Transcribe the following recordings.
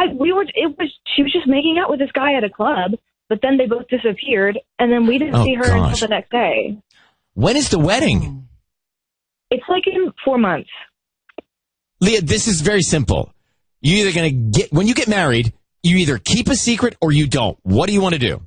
She was just making out with this guy at a club, but then they both disappeared, and then we didn't see her until the next day. When is the wedding? It's like in 4 months. Leah, this is very simple. You're either when you get married, you either keep a secret or you don't. What do you want to do?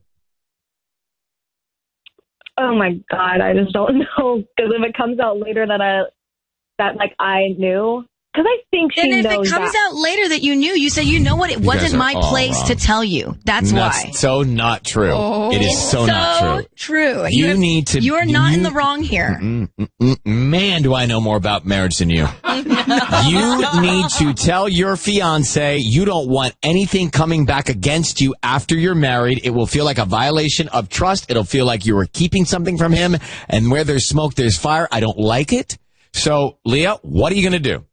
Oh my God, I just don't know. Because if it comes out later that I knew, because I think she knows that. And if it comes out later that you knew, you say, you know what, it wasn't my place to tell you. That's why. That's so not true. Oh, it is so not true. You are not in the wrong here. Man, do I know more about marriage than you. You need to tell your fiancé you don't want anything coming back against you after you're married. It will feel like a violation of trust. It'll feel like you were keeping something from him. And where there's smoke, there's fire. I don't like it. So, Leah, what are you going to do?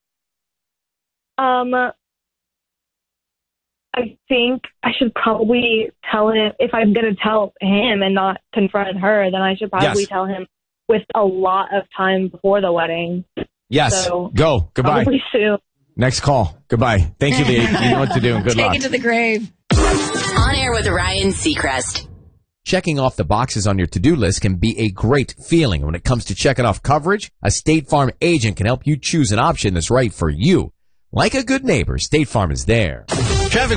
I think I should probably tell him, if I'm going to tell him and not confront her, then I should probably tell him with a lot of time before the wedding. Yes. So, go. Goodbye. Probably soon. Next call. Goodbye. Thank you, Leah. You know what to do, and good luck. Take it to the grave. On Air with Ryan Seacrest. Checking off the boxes on your to-do list can be a great feeling. When it comes to checking off coverage, a State Farm agent can help you choose an option that's right for you. Like a good neighbor, State Farm is there. Traffic